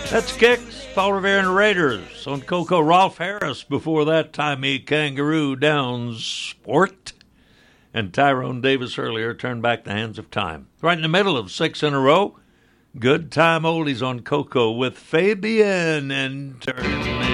That's Kicks, Paul Revere and the Raiders. On Coco, Rolf Harris. Before that, Timey Kangaroo Downs Sport. And Tyrone Davis earlier turned back the hands of time. Right in the middle of 6 in a row. Good time oldies on Coco with Fabian and Turn Me